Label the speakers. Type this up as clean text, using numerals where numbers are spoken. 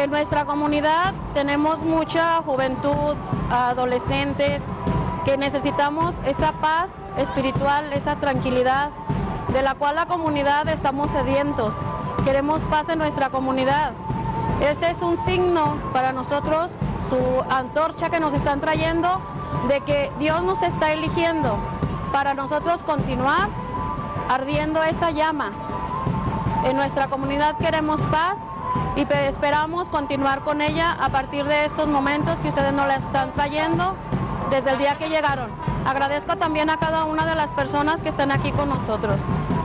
Speaker 1: En nuestra comunidad tenemos mucha juventud, adolescentes, que necesitamos esa paz espiritual, esa tranquilidad, de la cual la comunidad estamos sedientos. Queremos paz en nuestra comunidad. Este es un signo para nosotros, su antorcha que nos están trayendo, de que Dios nos está eligiendo para nosotros continuar ardiendo esa llama. En nuestra comunidad queremos paz y esperamos continuar con ella a partir de estos momentos que ustedes nos la están trayendo desde el día que llegaron. Agradezco también a cada una de las personas que están aquí con nosotros.